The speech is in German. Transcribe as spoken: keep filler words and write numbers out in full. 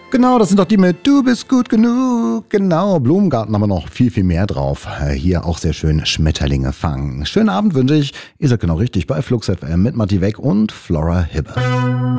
Genau, das sind doch die mit Du bist gut genug. Genau, Blumengarten haben wir noch viel, viel mehr drauf. Hier auch sehr schön Schmetterlinge fangen. Schönen Abend wünsche ich. Ihr seid genau richtig bei Flux F M mit Matti Weck und Flora Hibbe.